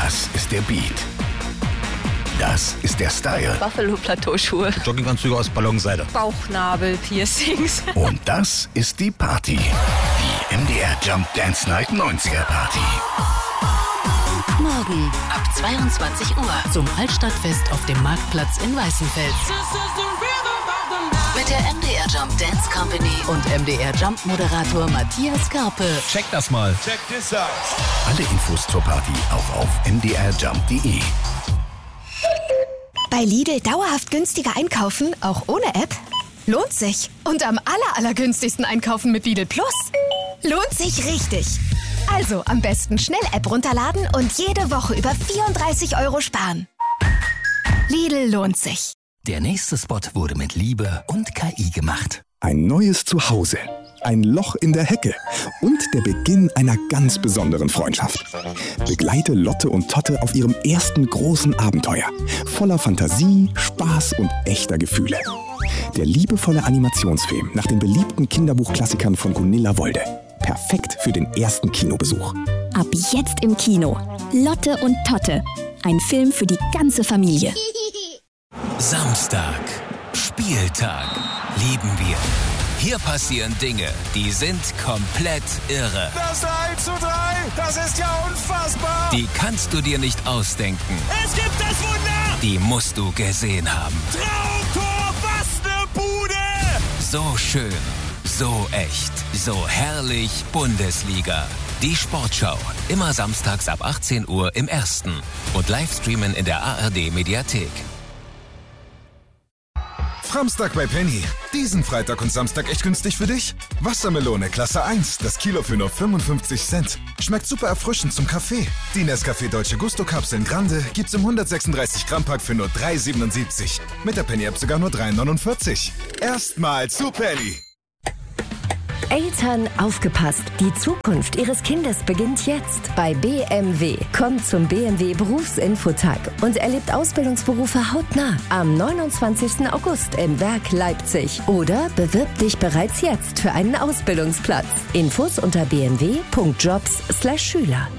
Das ist der Beat. Das ist der Style. Buffalo-Plateauschuhe. Jogginganzüge aus Ballonseide. Bauchnabel-Piercings. Und das ist die Party. Die MDR Jump Dance Night 90er Party. Morgen ab 22 Uhr zum Altstadtfest auf dem Marktplatz in Weißenfels. Mit der MDR Jump Dance Company und MDR Jump Moderator Matthias Karpe. Check das mal. Check this out. Alle Infos zur Party auch auf mdrjump.de. Bei Lidl dauerhaft günstiger einkaufen, auch ohne App? Lohnt sich. Und am allergünstigsten einkaufen mit Lidl Plus? Lohnt sich richtig. Also am besten schnell App runterladen und jede Woche über 34 € sparen. Lidl lohnt sich. Der nächste Spot wurde mit Liebe und KI gemacht. Ein neues Zuhause, ein Loch in der Hecke und der Beginn einer ganz besonderen Freundschaft. Begleite Lotte und Totte auf ihrem ersten großen Abenteuer. Voller Fantasie, Spaß und echter Gefühle. Der liebevolle Animationsfilm nach den beliebten Kinderbuchklassikern von Gunilla Wolde. Perfekt für den ersten Kinobesuch. Ab jetzt im Kino. Lotte und Totte. Ein Film für die ganze Familie. Samstag. Spieltag. Lieben wir. Hier passieren Dinge, die sind komplett irre. Das 3:3, das ist ja unfassbar. Die kannst du dir nicht ausdenken. Es gibt das Wunder. Die musst du gesehen haben. Traumtor, was ne Bude. So schön, so echt, so herrlich Bundesliga. Die Sportschau. Immer samstags ab 18 Uhr im Ersten. Und Livestreamen in der ARD Mediathek. Samstag bei Penny. Diesen Freitag und Samstag echt günstig für dich? Wassermelone Klasse 1, das Kilo für nur 55 Cent. Schmeckt super erfrischend zum Kaffee. Die Nescafé Dolce Gusto Kapseln Grande gibt's im 136 Gramm Pack für nur 3,77. Mit der Penny App sogar nur 3,49. Erstmal zu Penny. Eltern, aufgepasst! Die Zukunft Ihres Kindes beginnt jetzt bei BMW. Kommt zum BMW Berufsinfotag und erlebt Ausbildungsberufe hautnah am 29. August im Werk Leipzig. Oder bewirb dich bereits jetzt für einen Ausbildungsplatz. Infos unter bmw.jobs/Schüler.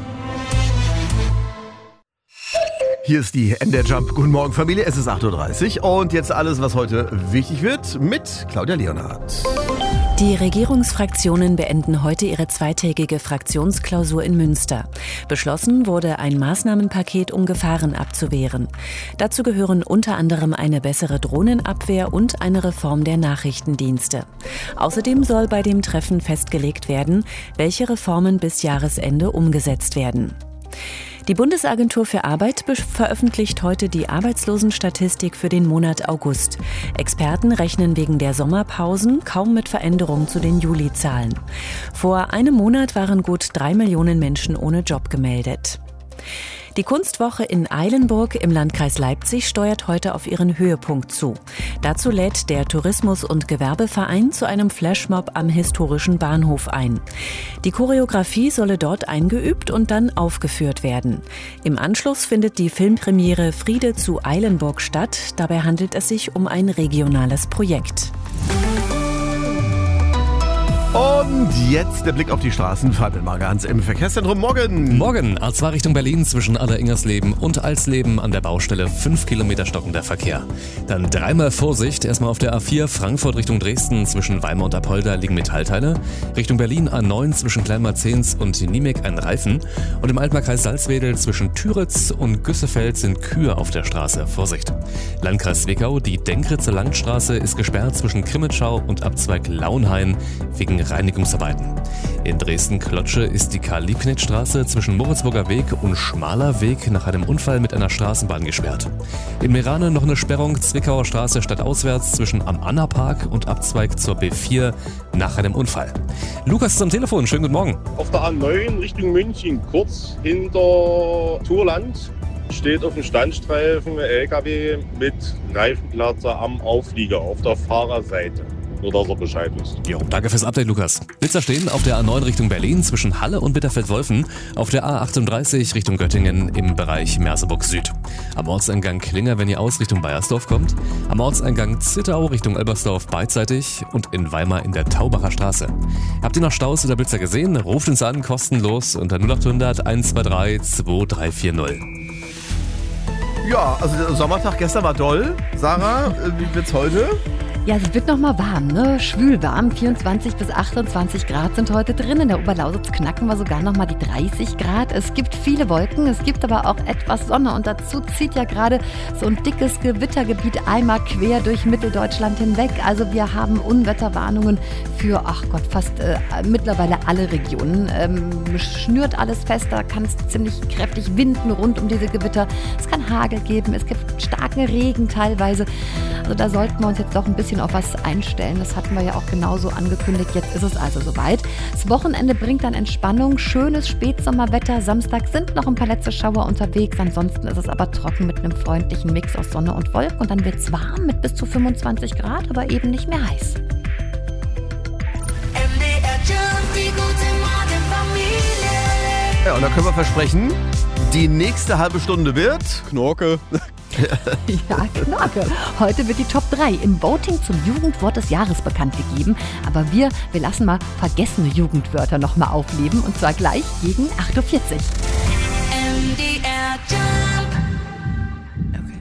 Hier ist die MDR Jump. Guten Morgen, Familie. Es ist 8:30 Uhr und jetzt alles, was heute wichtig wird, mit Claudia Leonhardt. Die Regierungsfraktionen beenden heute ihre zweitägige Fraktionsklausur in Münster. Beschlossen wurde ein Maßnahmenpaket, um Gefahren abzuwehren. Dazu gehören unter anderem eine bessere Drohnenabwehr und eine Reform der Nachrichtendienste. Außerdem soll bei dem Treffen festgelegt werden, welche Reformen bis Jahresende umgesetzt werden. Die Bundesagentur für Arbeit veröffentlicht heute die Arbeitslosenstatistik für den Monat August. Experten rechnen wegen der Sommerpausen kaum mit Veränderungen zu den Juli-Zahlen. Vor einem Monat waren gut 3 Millionen Menschen ohne Job gemeldet. Die Kunstwoche in Eilenburg im Landkreis Leipzig steuert heute auf ihren Höhepunkt zu. Dazu lädt der Tourismus- und Gewerbeverein zu einem Flashmob am historischen Bahnhof ein. Die Choreografie solle dort eingeübt und dann aufgeführt werden. Im Anschluss findet die Filmpremiere Friede zu Eilenburg statt. Dabei handelt es sich um ein regionales Projekt. Und jetzt der Blick auf die Straßen. Fabian Margans im Verkehrszentrum. Morgen, A2 Richtung Berlin zwischen Aller-Ingersleben und Alsleben an der Baustelle 5 Kilometer stockender Verkehr. Dann dreimal Vorsicht. Erstmal auf der A4 Frankfurt Richtung Dresden zwischen Weimar und Apolda liegen Metallteile. Richtung Berlin A9 zwischen Kleinmarzens und Niemek ein Reifen. Und im Altmarkreis Salzwedel zwischen Türitz und Güssefeld sind Kühe auf der Straße. Vorsicht. Landkreis Zwickau, die Denkritzer Landstraße ist gesperrt zwischen Krimitschau und Abzweig Launhain wegen Reinigungsarbeiten. In Dresden-Klotsche ist die Karl-Liebknecht-Straße zwischen Moritzburger Weg und Schmaler Weg nach einem Unfall mit einer Straßenbahn gesperrt. In Meerane noch eine Sperrung Zwickauer Straße stadtauswärts zwischen am Anna-Park und Abzweig zur B4 nach einem Unfall. Lukas ist am Telefon, schönen guten Morgen. Auf der A9 Richtung München, kurz hinter Turland, steht auf dem Standstreifen ein LKW mit Reifenplatzer am Auflieger auf der Fahrerseite. Nur, dass er Bescheid wisst. Jo, danke fürs Update, Lukas. Blitzer stehen auf der A9 Richtung Berlin zwischen Halle und Bitterfeld-Wolfen, auf der A38 Richtung Göttingen im Bereich Merseburg Süd. Am Ortseingang Klinger, wenn ihr aus Richtung Baiersdorf kommt, am Ortseingang Zittau Richtung Elbersdorf beidseitig und in Weimar in der Taubacher Straße. Habt ihr noch Staus oder Blitzer gesehen? Ruft uns an, kostenlos unter 0800 123 2340. Ja, also der Sommertag gestern war toll. Sarah, wie wird's heute? Ja, es wird nochmal warm, ne? Schwül warm. 24 bis 28 Grad sind heute drin. In der Oberlausitz knacken wir sogar nochmal die 30 Grad. Es gibt viele Wolken, es gibt aber auch etwas Sonne. Und dazu zieht ja gerade so ein dickes Gewittergebiet einmal quer durch Mitteldeutschland hinweg. Also wir haben Unwetterwarnungen für, fast mittlerweile alle Regionen. Schnürt alles fest, da kann es ziemlich kräftig winden rund um diese Gewitter. Es kann Hagel geben, es gibt starken Regen teilweise. Also da sollten wir uns jetzt doch ein bisschen auf was einstellen. Das hatten wir ja auch genauso angekündigt. Jetzt ist es also soweit. Das Wochenende bringt dann Entspannung. Schönes Spätsommerwetter. Samstag sind noch ein paar letzte Schauer unterwegs. Ansonsten ist es aber trocken mit einem freundlichen Mix aus Sonne und Wolken. Und dann wird es warm mit bis zu 25 Grad, aber eben nicht mehr heiß. Ja, und da können wir versprechen, die nächste halbe Stunde wird Knorke. Ja, Knorke. Heute wird die Top 3 im Voting zum Jugendwort des Jahres bekannt gegeben. Aber wir lassen mal vergessene Jugendwörter nochmal aufleben. Und zwar gleich gegen 8.40 Uhr.